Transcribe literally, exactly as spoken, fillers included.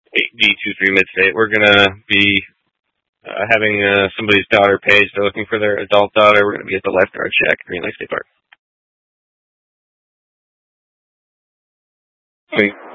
D two three Midstate. We're gonna be uh, having uh, somebody's daughter page. They're looking for their adult daughter. We're gonna be at the Lifeguard Shack, Green Lake State Park. Sweet.